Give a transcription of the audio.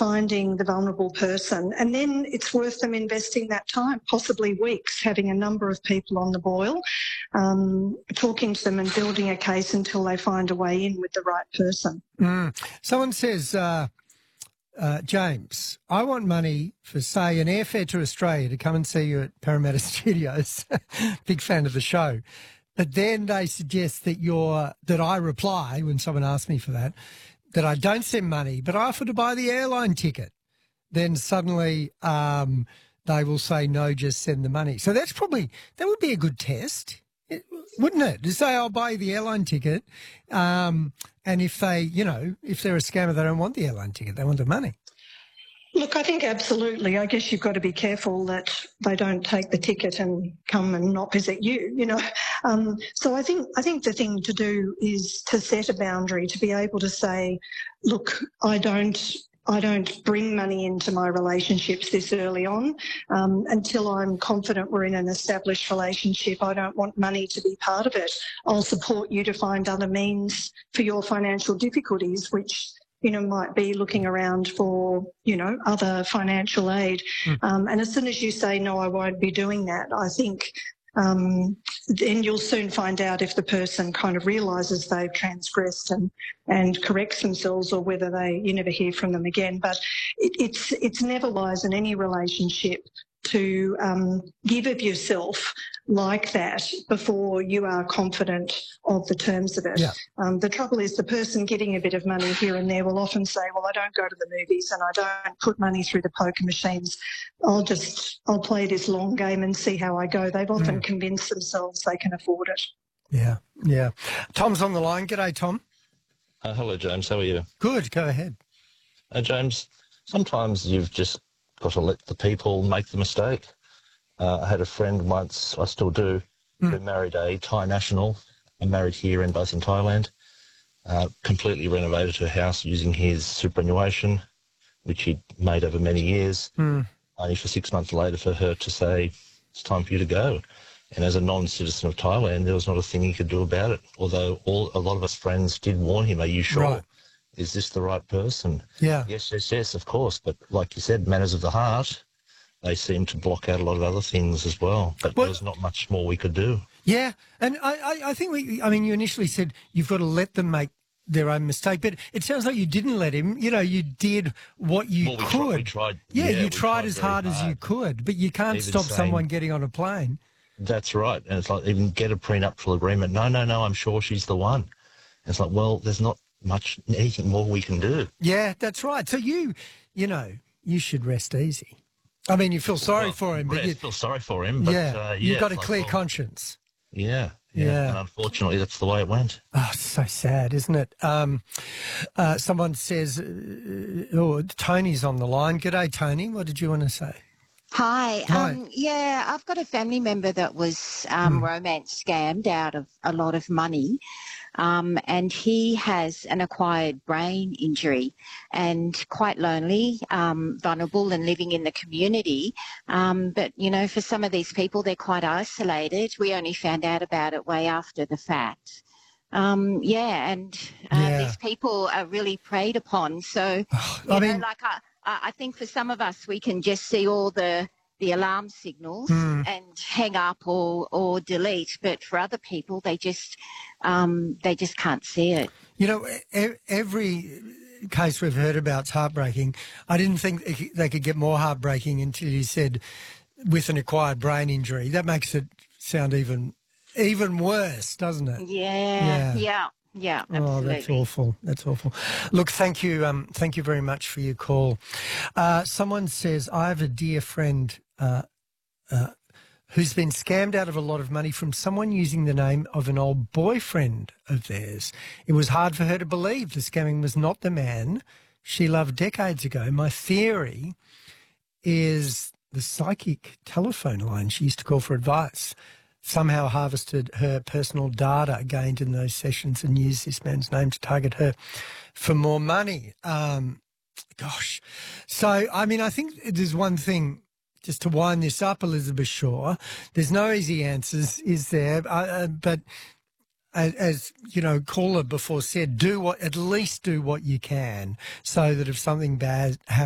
finding the vulnerable person, and then it's worth them investing that time, possibly weeks, having a number of people on the boil, talking to them and building a case until they find a way in with the right person. Someone says, James, I want money for, say, an airfare to Australia to come and see you at Parramatta Studios. Big fan of the show. But then they suggest that I reply when someone asks me for that I don't send money, but I offer to buy the airline ticket. Then suddenly they will say, no, just send the money. So that would be a good test, wouldn't it? To say, I'll buy you the airline ticket. And if they're a scammer, they don't want the airline ticket, they want the money. Look, I think absolutely. I guess you've got to be careful that they don't take the ticket and come and not visit you, So I think the thing to do is to set a boundary, to be able to say, look, I don't bring money into my relationships this early on. Until I'm confident we're in an established relationship, I don't want money to be part of it. I'll support you to find other means for your financial difficulties, which might be looking around for, other financial aid. And as soon as you say, no, I won't be doing that, I think then you'll soon find out if the person kind of realises they've transgressed and corrects themselves, or whether you never hear from them again. But it's never wise in any relationship to give of yourself like that before you are confident of the terms of it. Yeah. The trouble is the person getting a bit of money here and there will often say, well, I don't go to the movies and I don't put money through the poker machines. I'll play this long game and see how I go. They've often convinced themselves they can afford it. Yeah, yeah. Tom's on the line. G'day, Tom. Hello, James. How are you? Good. Go ahead. James, sometimes you've just got to let the people make the mistake. I had a friend once, I still do, who married a Thai national and married here and both in Thailand, completely renovated her house using his superannuation, which he'd made over many years, only for 6 months later for her to say, it's time for you to go. And as a non-citizen of Thailand, there was not a thing he could do about it, although a lot of us friends did warn him, are you sure? Right. Is this the right person? Yeah. Yes, of course. But like you said, matters of the heart, they seem to block out a lot of other things as well. But there was not much more we could do. Yeah. And I think you initially said you've got to let them make their own mistake, but it sounds like you didn't let him. You did what you could. We tried. Yeah, you tried as hard as you could, but you can't stop someone getting on a plane. That's right. And it's like, even get a prenuptial agreement. No, I'm sure she's the one. And it's like, well, there's not anything more we can do. Yeah, that's right. So you should rest easy. I mean, you feel sorry for him. But feel sorry for him. But, you've got a clear conscience. Yeah. And unfortunately, that's the way it went. Oh, it's so sad, isn't it? Someone says, Tony's on the line. G'day, Tony. What did you want to say? Hi. I've got a family member that was romance scammed out of a lot of money. And he has an acquired brain injury and quite lonely, vulnerable and living in the community. But, for some of these people, they're quite isolated. We only found out about it way after the fact. These people are really preyed upon. So, I think for some of us, we can just see all the alarm signals and hang up or delete. But for other people, they just can't see it. Every case we've heard about is heartbreaking. I didn't think they could get more heartbreaking until you said with an acquired brain injury. That makes it sound even worse, doesn't it? Yeah, absolutely. That's awful. Look, thank you very much for your call. Someone says, I have a dear friend who's been scammed out of a lot of money from someone using the name of an old boyfriend of theirs. It was hard for her to believe the scamming was not the man she loved decades ago. My theory is the psychic telephone line she used to call for advice somehow harvested her personal data gained in those sessions and used this man's name to target her for more money. So, I think there's one thing, just to wind this up, Elizabeth Shaw, there's no easy answers, is there? But as caller before said, at least do what you can, so that if something bad happens,